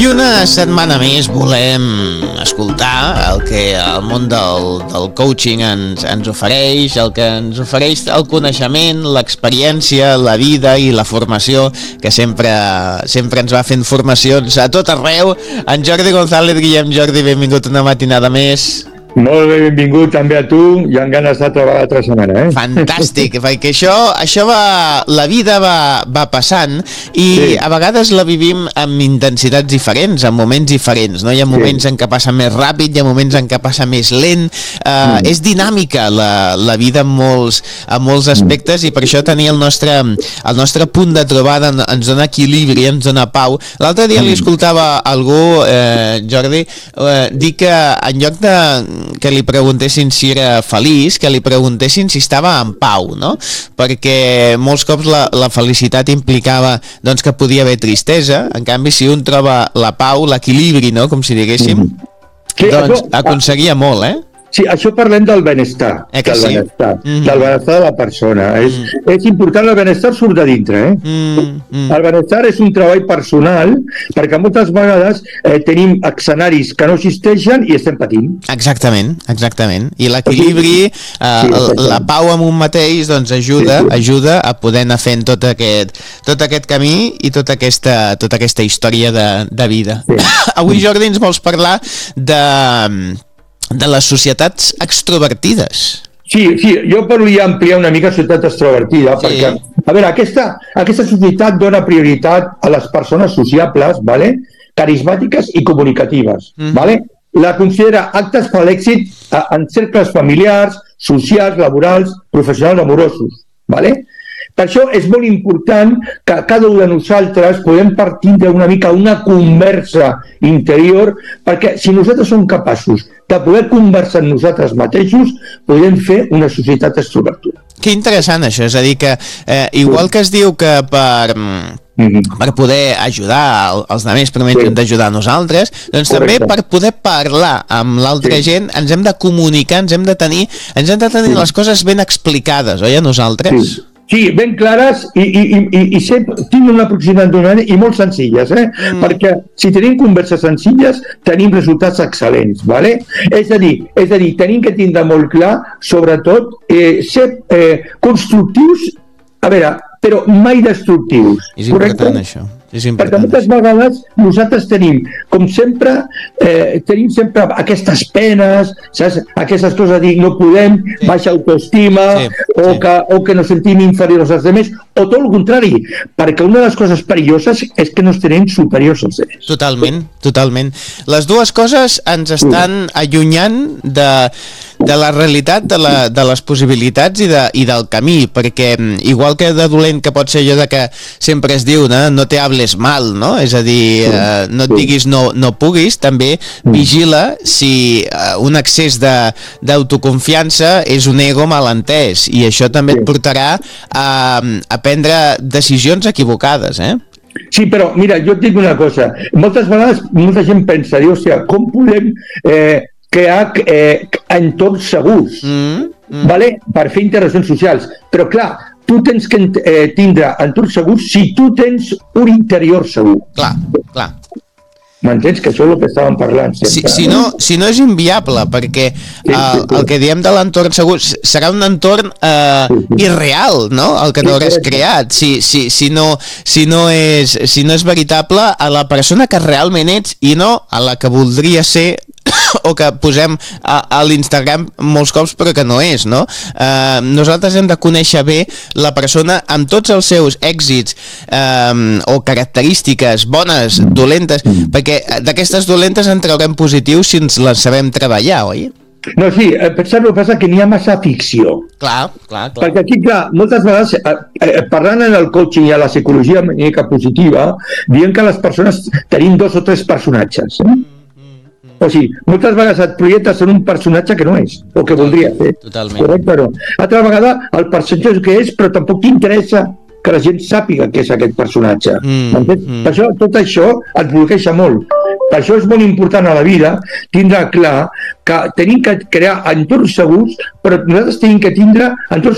una setmana més volem escoltar el que el món del coaching ens ofereix, el que ens ofereix el coneixement, l'experiència, la vida i la formació, que sempre ens va fent formacions a tot arreu. En Jordi González. Guillem, Jordi, benvingut una matinada més. Molt bé, benvingut també a tu, i amb ganes d'altra vegada altra setmana, Fantàstic, perquè això la vida va passant i sí. A vegades la vivim amb intensitats diferents, en moments diferents, no? Hi ha moments en què passa més ràpid, hi ha moments en què passa més lent, és dinàmica la vida en molts aspectes, i per això tenir el nostre punt de trobada ens dona equilibri, ens dona pau. L'altre dia li escoltava algú, Jordi, dir que en lloc de que li preguntessin si era feliç, que li preguntessin si estava en pau, no? Perquè molts cops la felicitat implicava doncs, que podia haver tristesa. En canvi, si un troba la pau, l'equilibri, no? Com si diguéssim, doncs aconseguia molt, Sí, això parlem del benestar, del benestar de la persona. És important, el benestar surt de dintre, El benestar és un treball personal, perquè moltes vegades tenim escenaris que no existeixen i estem patint. Exactament. I l'equilibri, la pau amb un mateix, doncs ajuda a poder anar fent tot aquest camí i tota aquesta història de vida. Sí. Avui, Jordi, ens vols parlar de les societats extrovertides. Sí, jo volia ampliar una mica societat extrovertida, perquè, a veure, aquesta societat dona prioritat a les persones sociables, carismàtiques i comunicatives, La considera actes per l'èxit en cercles familiars, socials, laborals, professionals, amorosos, Per això és molt important que cada un de nosaltres podem partir d'una mica una conversa interior, perquè si nosaltres som capaços de poder conversar amb nosaltres mateixos, podem fer una societat extrovertida. Que interessant això, és a dir que igual que es diu que per poder ajudar els altres, però menys hem d'ajudar a nosaltres, doncs també per poder parlar amb l'altra gent ens hem de comunicar, ens hem de tenir les coses ben explicades, oi, a nosaltres? Sí, ben clares i sempre tinc una aproximació i molt senzilles, perquè si tenim converses senzilles tenim resultats excel·lents, És a dir, tenim que tindre molt clar, sobretot, ser constructius, però mai destructius. És important això. Perquè moltes vegades nosaltres tenim, com sempre, aquestes penes, saps? Aquestes coses de dir no podem, baixa autoestima, o que nos sentim inferiors als altres, o tot el contrari, perquè una de les coses perilloses és que nos tenim superiors als altres. Totalment. Les dues coses ens estan allunyant de la realitat, de les possibilitats i del camí, perquè igual que de dolent que pot ser allò de que sempre es diu, no te hables mal, no? És a dir, no et diguis no puguis, també vigila si un excés d'autoconfiança és un ego mal entès, i això també et portarà a prendre decisions equivocades, Sí, però mira, jo et dic una cosa, moltes vegades molta gent pensa, com podem crear entorns segurs, per fer interaccions socials, però clar, tu tens que tindre entorns segurs si tu tens un interior segur. Clar. M'entens? Que això és el que estàvem parlant sempre. Si no és inviable, perquè el que diem de l'entorn segur serà un entorn irreal, no? El que t'hauràs creat. Si no és veritable a la persona que realment ets i no a la que voldria ser o que posem a l'Instagram molts cops però que no és, no? Nosaltres hem de conèixer bé la persona amb tots els seus èxits o característiques bones, dolentes, perquè d'aquestes dolentes en traurem positius si ens les sabem treballar, oi? No, sí, pensar el que passa que n'hi ha massa ficció. Clar. Perquè aquí, moltes vegades, parlant en el coaching i a la psicologia positiva, diem que les persones tenim 2 o 3 personatges, O sigui, moltes vegades et projectes en un personatge que no és, o que voldria ser. Totalment. Correcte, no? Altra vegada, el personatge que és, però tampoc t'interessa que la gent sàpiga què és aquest personatge. Per això, tot això et bloqueja molt. Per això és molt important a la vida tindre clar que tenim que crear entorns segurs, però nosaltres tenim que tindre entorns